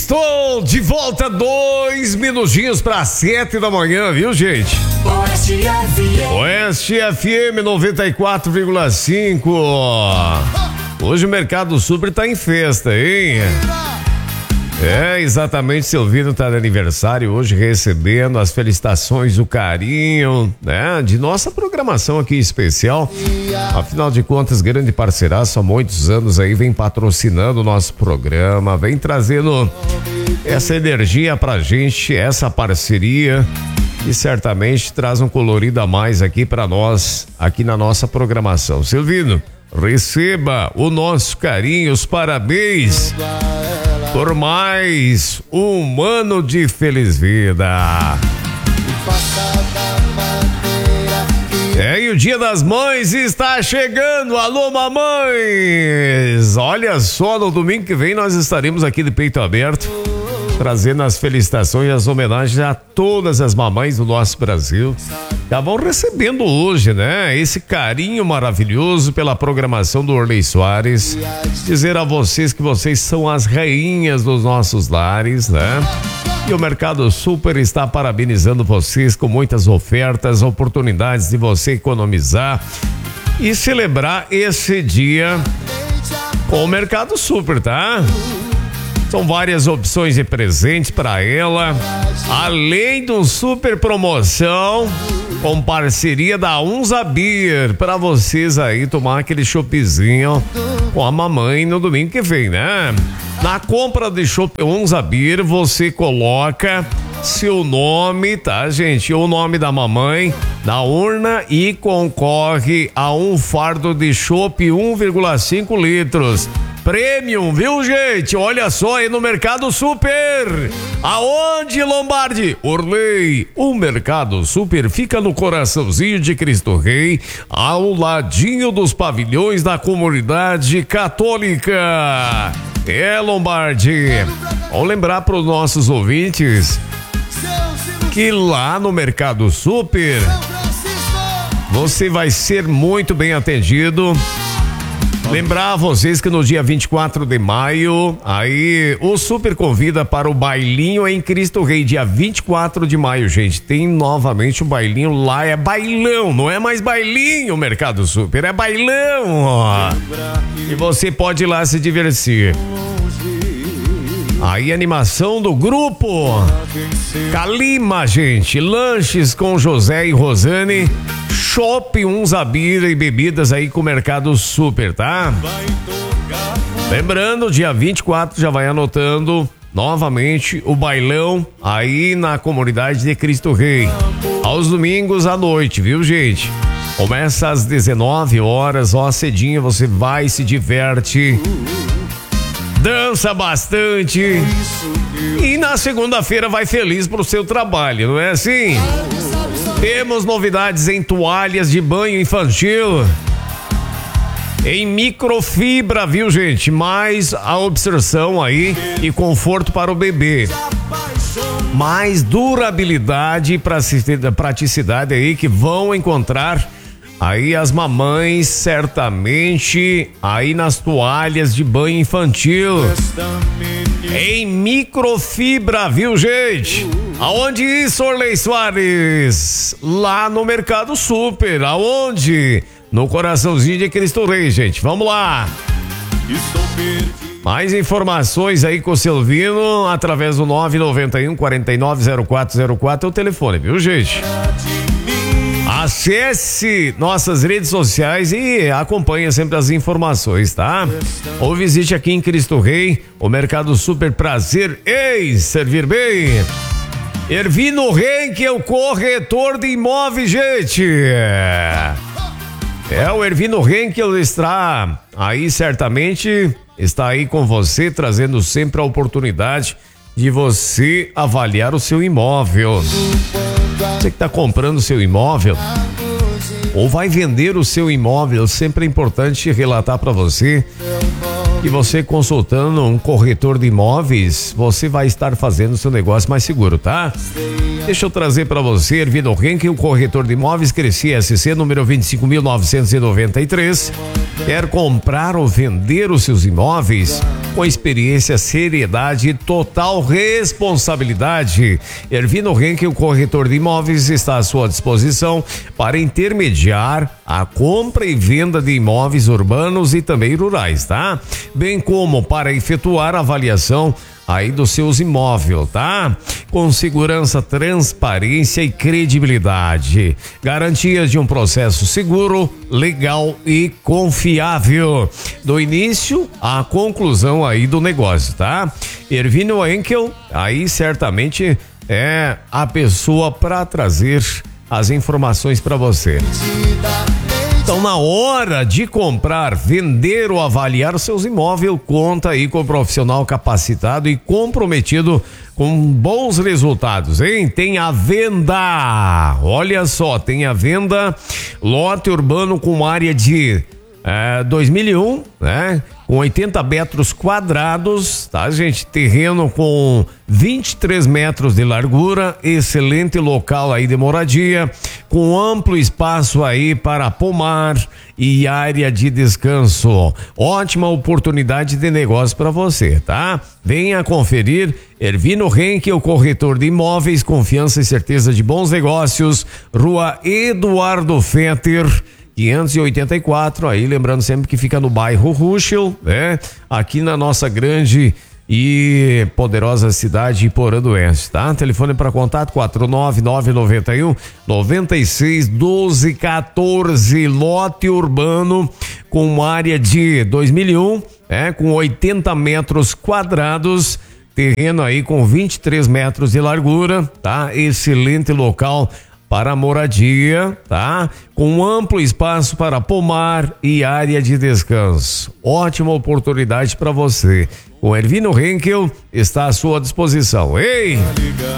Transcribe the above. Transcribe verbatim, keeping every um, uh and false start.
Estou de volta, dois minutinhos para sete da manhã, viu, gente? Oeste F M. Oeste F M noventa e quatro vírgula cinco. Hoje o Mercado Super tá em festa, hein? É, exatamente, Silvino tá de aniversário hoje, recebendo as felicitações, o carinho, né, de nossa programação aqui especial. Afinal de contas, grande parceiraço, há muitos anos aí vem patrocinando o nosso programa, vem trazendo essa energia pra gente, essa parceria, e certamente traz um colorido a mais aqui pra nós, aqui na nossa programação. Silvino, receba o nosso carinho, os parabéns por mais um ano de feliz vida. É, e o Dia das Mães está chegando. Alô, mamães! Olha só, no domingo que vem nós estaremos aqui de peito aberto, trazendo as felicitações e as homenagens a todas as mamães do nosso Brasil. Já vão recebendo hoje, né? Esse carinho maravilhoso pela programação do Orley Soares. Dizer a vocês que vocês são as rainhas dos nossos lares, né? E o Mercado Super está parabenizando vocês com muitas ofertas, oportunidades de você economizar e celebrar esse dia com o Mercado Super, tá? São várias opções de presentes para ela, além de um super promoção com parceria da Unza Beer, para vocês aí tomar aquele choppzinho com a mamãe no domingo que vem, né? Na compra de chopp Unza Beer, você coloca seu nome, tá, gente? O nome da mamãe na urna e concorre a um fardo de chopp um vírgula cinco litros. Premium, viu, gente? Olha só aí no Mercado Super. Aonde, Lombardi? Orley. O Mercado Super fica no coraçãozinho de Cristo Rei, ao ladinho dos pavilhões da comunidade católica. É, Lombardi. Vamos lembrar para os nossos ouvintes que lá no Mercado Super você vai ser muito bem atendido. Lembrar a vocês que no dia vinte e quatro de maio, aí o Super convida para o bailinho em Cristo Rei, dia vinte e quatro de maio, gente. Tem novamente o bailinho lá, é bailão, não é mais bailinho, Mercado Super, é bailão, ó. E você pode ir lá se divertir. Aí, animação do grupo Calima, gente. Lanches com José e Rosane. Shopping Unza Beer e bebidas aí com o Mercado Super, tá? Lembrando, dia vinte e quatro já vai anotando novamente o bailão aí na comunidade de Cristo Rei. Aos domingos à noite, viu, gente? Começa às dezenove horas, ó, cedinho, você vai, se diverte, dança bastante e na segunda-feira vai feliz pro seu trabalho, não é assim? Temos novidades em toalhas de banho infantil em microfibra, viu, gente? Mais a absorção aí e conforto para o bebê. Mais durabilidade e praticidade aí que vão encontrar aí as mamães certamente aí nas toalhas de banho infantil em microfibra, viu, gente? Aonde isso, Orley Soares? Lá no Mercado Super. Aonde? No coraçãozinho de Cristo Rei, gente. Vamos lá. Mais informações aí com o Silvino através do nove nove um, quatro nove zero quatro zero quatro é o telefone, viu, gente? Acesse nossas redes sociais e acompanhe sempre as informações, tá? Ou visite aqui em Cristo Rei o Mercado Super. Prazer em servir bem. Ervino Henkel, o corretor de imóveis, gente. É, o Ervino Henkel está aí, certamente está aí com você, trazendo sempre a oportunidade de você avaliar o seu imóvel. Você que está comprando o seu imóvel ou vai vender o seu imóvel, sempre é importante relatar para você que você, consultando um corretor de imóveis, você vai estar fazendo o seu negócio mais seguro, tá? Deixa eu trazer para você, Ervino Henkel, o corretor de imóveis, Cresci S C, número vinte e cinco mil novecentos e noventa e três. Quer comprar ou vender os seus imóveis? com experiência, seriedade e total responsabilidade. Ervino Henkel, corretor de imóveis, está à sua disposição para intermediar a compra e venda de imóveis urbanos e também rurais, tá? Bem como para efetuar a avaliação aí dos seus imóveis, tá? Com segurança, transparência e credibilidade. Garantias de um processo seguro, legal e confiável. Do início à conclusão aí do negócio, tá? Ervino Henkel, aí certamente é a pessoa para trazer as informações para você. Então, na hora de comprar, vender ou avaliar seus imóveis, conta aí com um profissional capacitado e comprometido com bons resultados, hein? Tem a venda, olha só, tem a venda, lote urbano com área de é, dois mil e um, né? Com oitenta metros quadrados, tá, gente? Terreno com vinte e três metros de largura, excelente local aí de moradia, com amplo espaço aí para pomar e área de descanso. Ótima oportunidade de negócio para você, tá? Venha conferir. Ervino Henkel, corretor de imóveis, confiança e certeza de bons negócios, Rua Eduardo Fetter, quinhentos e oitenta e quatro, aí lembrando sempre que fica no bairro Ruschel, né? Aqui na nossa grande e poderosa cidade de Porã do Oeste, tá? Telefone para contato quatro nove nove nove um nove seis um dois um quatro, lote urbano com área de dois mil e um, é, com oitenta metros quadrados, terreno aí com vinte e três metros de largura, tá? Excelente local para moradia, tá? Com amplo espaço para pomar e área de descanso. Ótima oportunidade para você. O Ervino Henkel está à sua disposição. Ei!